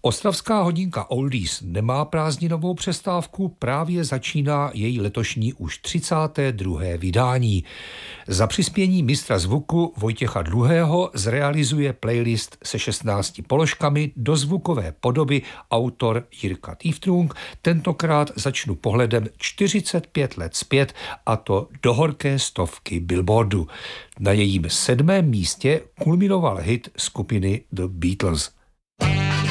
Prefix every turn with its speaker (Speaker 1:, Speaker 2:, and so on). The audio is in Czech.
Speaker 1: Ostravská hodinka Oldies nemá prázdninovou přestávku, právě začíná její letošní už 32. vydání. Za přispění mistra zvuku Vojtěcha Dluhého zrealizuje playlist se 16 položkami do zvukové podoby autor Jirka Týftrung. Tentokrát začnu pohledem 45 let zpět, a to do horké stovky Billboardu. Na jejím 7. místě kulminoval hit skupiny The Beatles.